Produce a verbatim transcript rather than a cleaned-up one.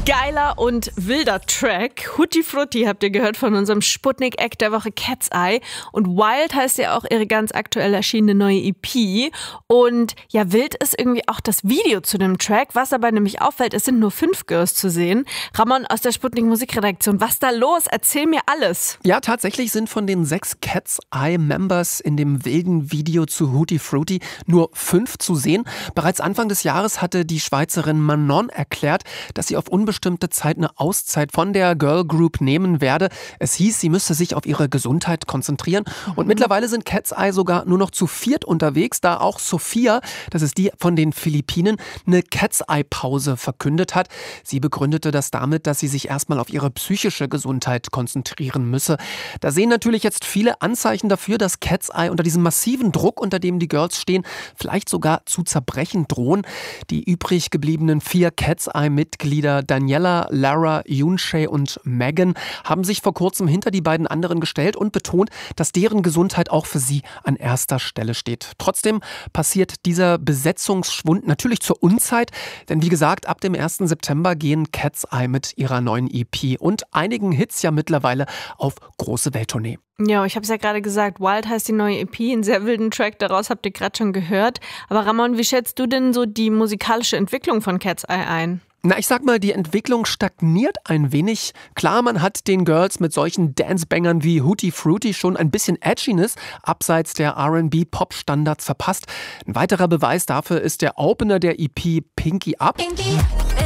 Geiler und wilder Track. Hutti Frutti habt ihr gehört von unserem Sputnik-Act der Woche Cat's Eye. Und Wild heißt ja auch ihre ganz aktuell erschienene neue E P. Und ja, wild ist irgendwie auch das Video zu dem Track. Was aber nämlich auffällt, es sind nur fünf Girls zu sehen. Ramon aus der Sputnik-Musikredaktion, was ist da los? Erzähl mir alles. Ja, tatsächlich sind von den sechs Cat's Eye-Members in dem wilden Video zu Hutti Frutti nur fünf zu sehen. Bereits Anfang des Jahres hatte die Schweizerin Manon erklärt, dass sie auf unbestimmte Zeit eine Auszeit von der Girl Group nehmen werde. Es hieß, sie müsste sich auf ihre Gesundheit konzentrieren. Und mhm. mittlerweile sind Cat's Eye sogar nur noch zu viert unterwegs, da auch Sophia, das ist die von den Philippinen, eine Cat's Eye-Pause verkündet hat. Sie begründete das damit, dass sie sich erstmal auf ihre psychische Gesundheit konzentrieren müsse. Da sehen natürlich jetzt viele Anzeichen dafür, dass Cat's Eye unter diesem massiven Druck, unter dem die Girls stehen, vielleicht sogar zu zerbrechen drohen. Die übrig gebliebenen vier Cat's Eye-Mitglieder Daniela, Lara, Yunshay und Megan haben sich vor kurzem hinter die beiden anderen gestellt und betont, dass deren Gesundheit auch für sie an erster Stelle steht. Trotzdem passiert dieser Besetzungsschwund natürlich zur Unzeit, denn wie gesagt, ab dem ersten September gehen Cat's Eye mit ihrer neuen E P und einigen Hits ja mittlerweile auf große Welttournee. Ja, ich habe es ja gerade gesagt, Wild heißt die neue E P, einen sehr wilden Track, daraus habt ihr gerade schon gehört. Aber Ramon, wie schätzt du denn so die musikalische Entwicklung von Cat's Eye ein? Na, ich sag mal, die Entwicklung stagniert ein wenig. Klar, man hat den Girls mit solchen Dancebangern wie Hutti Frutti schon ein bisschen Edginess abseits der R and B-Pop-Standards verpasst. Ein weiterer Beweis dafür ist der Opener der E P Pinky Up. Pinky.